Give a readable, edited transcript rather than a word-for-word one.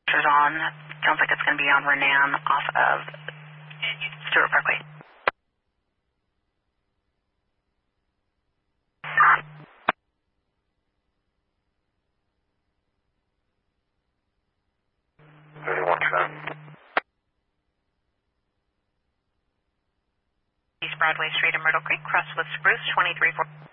is on. Sounds like it's going to be on Renan off of Stewart Parkway. East Broadway Street in Myrtle Creek, cross with Spruce, 2340.